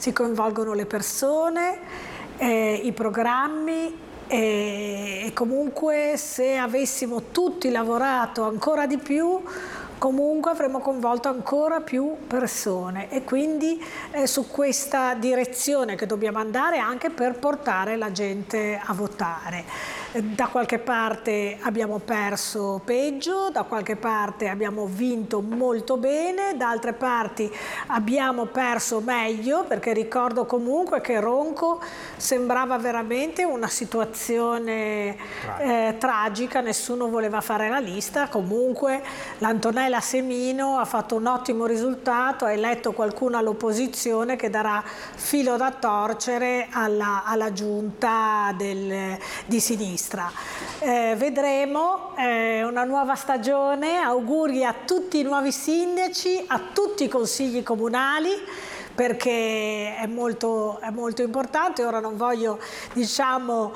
si coinvolgono le persone, i programmi, e comunque se avessimo tutti lavorato ancora di più, comunque avremmo coinvolto ancora più persone, e quindi su questa direzione che dobbiamo andare anche per portare la gente a votare. Da qualche parte abbiamo perso peggio, da qualche parte abbiamo vinto molto bene, da altre parti abbiamo perso meglio, perché ricordo comunque che Ronco sembrava veramente una situazione tragica, nessuno voleva fare la lista. Comunque l'Antonella Semino ha fatto un ottimo risultato, ha eletto qualcuno all'opposizione che darà filo da torcere alla giunta di sinistra. Vedremo una nuova stagione, auguri a tutti i nuovi sindaci, a tutti i consigli comunali, perché è molto importante. Ora non voglio, diciamo,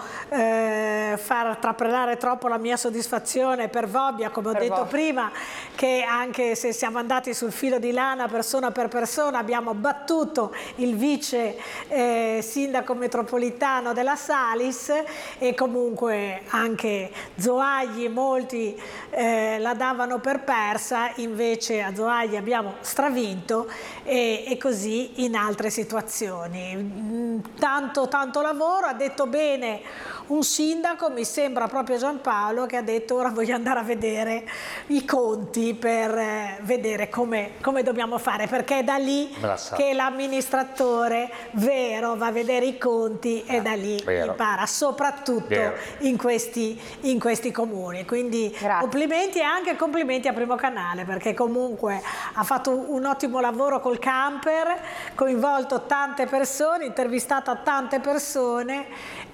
far trapelare troppo la mia soddisfazione per Vobbia, come ho detto prima, che anche se siamo andati sul filo di lana persona per persona abbiamo battuto il vice sindaco metropolitano della Salis, e comunque anche Zoagli molti la davano per persa, invece a Zoagli abbiamo stravinto, e così in altre situazioni. Tanto lavoro, ha detto bene un sindaco, mi sembra proprio Giampaolo, che ha detto ora voglio andare a vedere i conti per vedere come dobbiamo fare, perché è da lì che l'amministratore vero va a vedere i conti, e da lì impara, soprattutto in questi comuni. Quindi complimenti, e anche complimenti a Primo Canale, perché comunque ha fatto un ottimo lavoro col camper, coinvolto tante persone, intervistato a tante persone,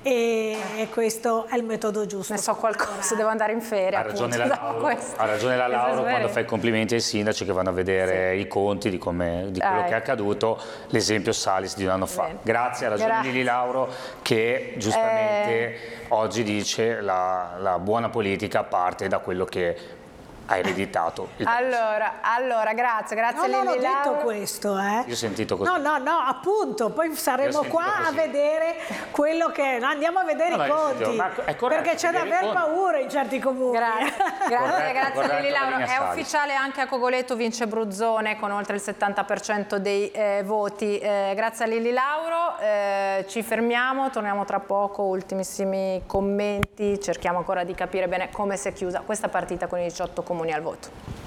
e questo è il metodo giusto. Ne so qualcosa, devo andare in ferie. Ha ragione la Lauro quando fa i complimenti ai sindaci che vanno a vedere i conti di quello che è accaduto, l'esempio Salis di un anno fa. Grazie, ha ragione Lili Lauro, che giustamente oggi dice la buona politica parte da quello che ha ereditato. Allora, grazie Lili Lauro. Non ho detto questo, Io ho sentito così. No, appunto, poi saremo qua a vedere quello che... Andiamo a vedere i conti, perché c'è da aver paura in certi comuni. Grazie Lili Lauro. È ufficiale anche a Cogoleto, vince Bruzzone con oltre il 70% dei voti. Grazie a Lili Lauro, ci fermiamo, torniamo tra poco, ultimissimi commenti, cerchiamo ancora di capire bene come si è chiusa questa partita con i 18 comuni al voto.